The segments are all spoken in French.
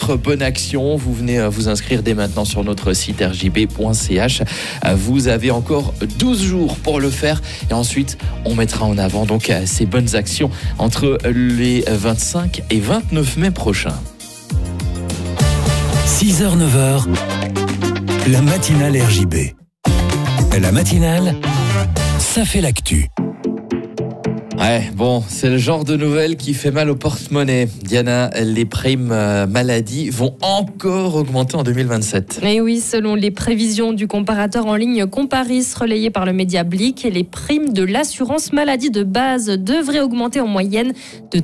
autre bonne action. Vous venez vous inscrire dès maintenant sur notre site rjb.ch. Vous avez encore 12 jours pour le faire et ensuite on mettra en avant donc ces bonnes actions entre les 25 et 29 mai prochains. 6h, 9h, la matinale RJB. La matinale, ça fait l'actu. Ouais, bon, c'est le genre de nouvelle qui fait mal au porte-monnaie. Diana, les primes maladie vont encore augmenter en 2027. Et oui, selon les prévisions du comparateur en ligne Comparis relayé par le média Blick, les primes de l'assurance maladie de base devraient augmenter en moyenne de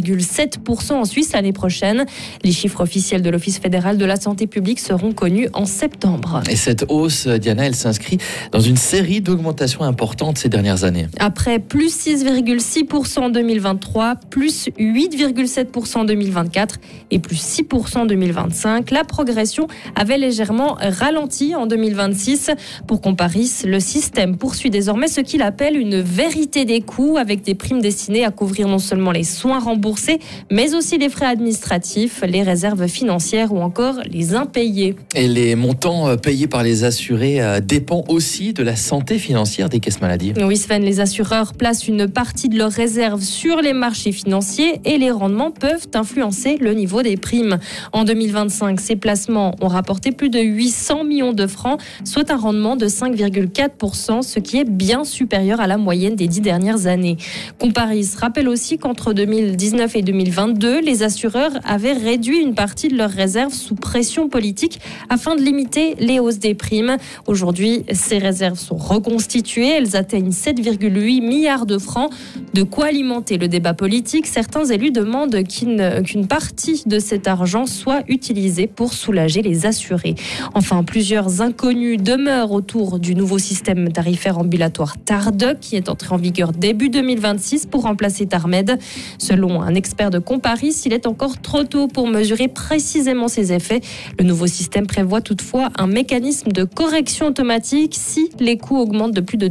3,7% en Suisse l'année prochaine. Les chiffres officiels de l'Office fédéral de la santé publique seront connus en septembre. Et cette hausse, Diana, elle s'inscrit dans une série d'augmentations importantes ces dernières années. Après plus 6,6% en 2023, plus 8,7% en 2024 et plus 6% en 2025. La progression avait légèrement ralenti en 2026. Pour Comparis, le système poursuit désormais ce qu'il appelle une vérité des coûts avec des primes destinées à couvrir non seulement les soins remboursés, mais aussi les frais administratifs, les réserves financières ou encore les impayés. Et les montants payés par les assurés dépendent aussi de la santé financière des caisses maladie. Oui Sven, les assureurs placent une partie de leurs réserves sur les marchés financiers et les rendements peuvent influencer le niveau des primes. En 2025, ces placements ont rapporté plus de 800 millions de francs, soit un rendement de 5,4%, ce qui est bien supérieur à la moyenne des 10 dernières années. Comparis rappelle aussi qu'entre 2019 et 2022, les assureurs avaient réduit une partie de leurs réserves sous pression politique afin de limiter les hausses des primes. Aujourd'hui, ces réserves sont reconstituées. Elles atteignent 7,8 milliards de francs. De quoi alimenter le débat politique, certains élus demandent qu'une partie de cet argent soit utilisée pour soulager les assurés. Enfin, plusieurs inconnus demeurent autour du nouveau système tarifaire ambulatoire TARDEC qui est entré en vigueur début 2026 pour remplacer TARMED. Selon un expert de Comparis, il est encore trop tôt pour mesurer précisément ses effets. Le nouveau système prévoit toutefois un mécanisme de correction automatique si les coûts augmentent de plus de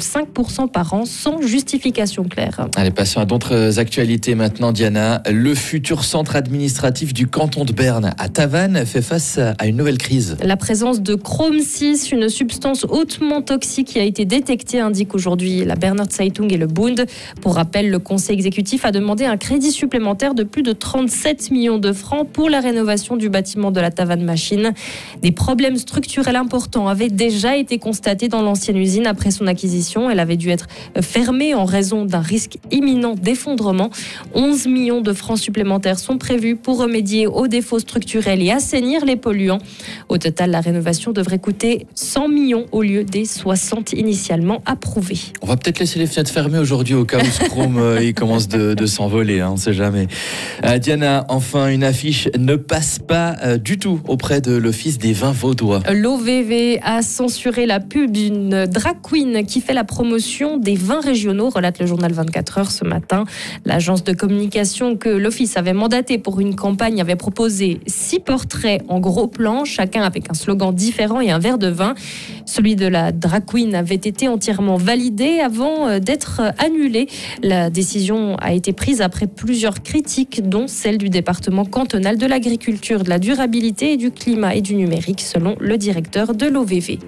2,5% par an sans justification claire. Allez, passons à d'autres actualités maintenant, Diana. Le futur centre administratif du canton de Berne à Tavannes fait face à une nouvelle crise. La présence de chrome 6, une substance hautement toxique qui a été détectée, indique aujourd'hui la Berner Zeitung et le Bund. Pour rappel, le conseil exécutif a demandé un crédit supplémentaire de plus de 37 millions de francs pour la rénovation du bâtiment de la Tavannes Machine. Des problèmes structurels importants avaient déjà été constatés dans l'ancienne usine après son acquisition. Elle avait dû être fermée en raison d'un risque imminent d'effondrement. 11 millions de francs supplémentaires sont prévus pour remédier aux défauts structurels et assainir les polluants. Au total, la rénovation devrait coûter 100 millions au lieu des 60 initialement approuvés. On va peut-être laisser les fenêtres fermées aujourd'hui au cas où ce chrome il commence de s'envoler, on ne sait jamais. Diana, enfin une affiche ne passe pas du tout auprès de l'Office des vins vaudois. L'OVV a censuré la pub d'une drag queen qui fait la promotion des vins régionaux, relate le journal 24 heures ce matin. L'agence de communication que l'Office avait mandatée pour une campagne avait proposé 6 portraits en gros plan, chacun avec un slogan différent et un verre de vin. Celui de la drag queen avait été entièrement validé avant d'être annulé. La décision a été prise après plusieurs critiques, dont celle du département cantonal de l'agriculture, de la durabilité et du climat et du numérique, selon le directeur de l'OVV.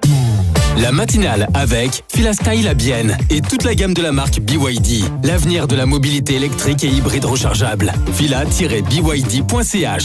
La matinale avec Filastyle à Bienne et toute la gamme de la marque BYD. L'avenir de la mobilité électrique et hybride rechargeable. Fila-byd.ch